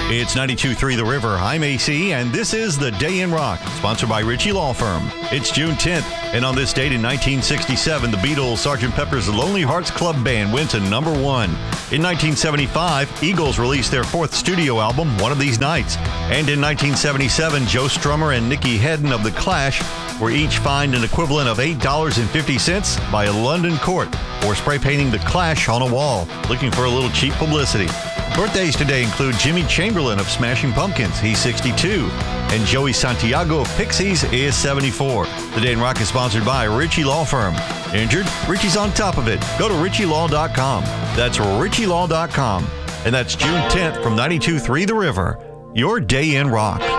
It's 92.3 The River. I'm AC, and this is The Day in Rock, sponsored by Ritchie Law Firm. It's June 10th, and on this date in 1967, the Beatles' Sgt. Pepper's Lonely Hearts Club Band went to number one. In 1975, Eagles released their fourth studio album, One of These Nights. And in 1977, Joe Strummer and Nicky Hedden of The Clash were each fined an equivalent of $8.50 by a London court for spray painting The Clash on a wall, looking for a little cheap publicity. Birthdays today include Jimmy Chamberlin of Smashing Pumpkins, he's 62, and Joey Santiago of Pixies is 74. The Day in Rock is sponsored by Ritchie Law Firm. Injured? Ritchie's on top of it. Go to RitchieLaw.com. That's RitchieLaw.com. And that's June 10th from 92.3 The River. Your Day in Rock.